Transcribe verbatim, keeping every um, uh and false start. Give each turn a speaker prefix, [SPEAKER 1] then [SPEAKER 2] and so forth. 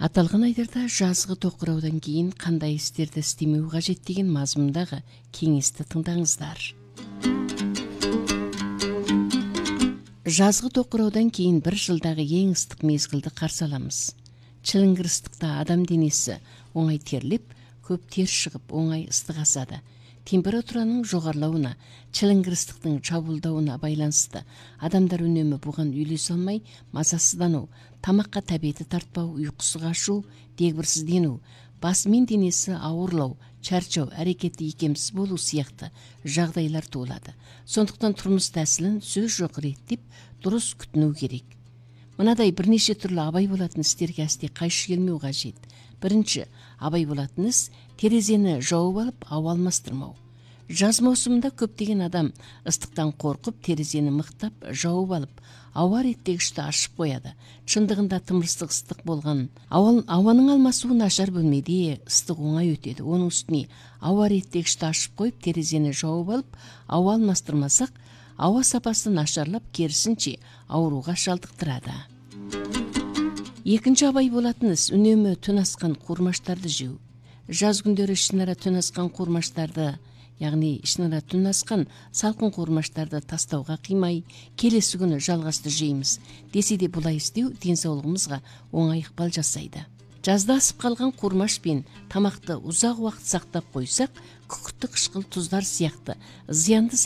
[SPEAKER 1] Аталган айдарда жазгы токураудан кийин кандай истерди истемөө кажет деген мазмундагы кеңешти тыңдаңыздар. Жазгы токураудан кийин бир жылдагы эң ыстык мезгилди каршы алабыз. Чылыңгыр ыстыкта адам денеси оңай терлеп, көп тер чыгып, оңай ыстык асады. Температуранын жогорулауына, чылыңгыр ыстыктын чабуулдауына байланыштуу адамдар үнөмө буган үйлөсө алмай мазасыздануу, тамакка табети тартпау, уйкусу качуу, дегбирсизденүү, басмин денеси оорлоо, чарчоо, аракети ийкемсиз болуу сыяктуу жагдайлар туулады. Сондуктан турмуш тәсилин сөз жок иреттеп, дурус күтүнүү керек. Мынадай бир нече түрлүү абай болатын истерге асти кайшы келмөө кажет. Биринчи, абай болатын іс терезени жауып алып, аба алмастырмау. Жаз маусумунда көптөгөн адам ыстыктан коркуп, терезени мыктап жауып алып, аба реттегичти ачып коёду. Чындыгында тымырсык ыстык болгон абанын алмасуу начар бөлмеде ыстык оңай өтөдү. Онун үстүнө аба реттегичти ачып коюп, терезени жауып алып, аба алмастырмасак, аба сапасы начарлап, керисинче ооруга шалдыктырады. Экинчи абай болатын іс үнөмө түн аскан курмаштарды жөө. Жаз күндөрү ишинара түн аскан курмаштарды, ягни ишинара түн аскан салкын курмаштарды тастауга кыймай, келеси күнү жалгастуу жейбиз. Десе де булай иштөө ден соолугубузга оңай ыкпал жасайды. Жазда асып калган курмаш пен тамакты узак убакыт сактап койсак, күкүрттү кышкыл туздар сыяктуу зыяндуу